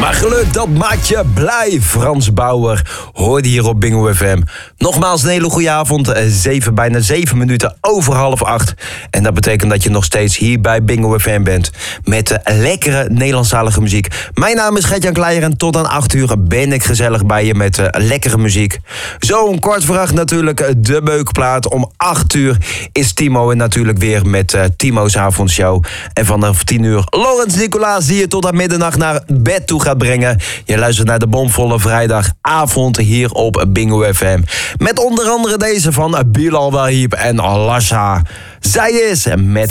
Maar geluk, dat maakt je blij. Frans Bauer hoorde hier op Bingo FM. Nogmaals een hele goede avond. Bijna 7 minuten over 7:30. En dat betekent dat je nog steeds hier bij Bingo FM bent. Met lekkere Nederlandstalige muziek. Mijn naam is Gert-Jan Kleijer en tot aan 8 uur ben ik gezellig bij je met lekkere muziek. Zo om 7:15 natuurlijk de Beukplaat. Om 8 uur is Timo en natuurlijk weer met Timo's avondshow. En vanaf 10 uur Laurens Nicolaas die je tot aan middernacht naar bed toe gaat brengen. Je luistert naar de bomvolle vrijdagavond hier op Bingo FM. Met onder andere deze van Bilal Wahib en Lasha. Zij is met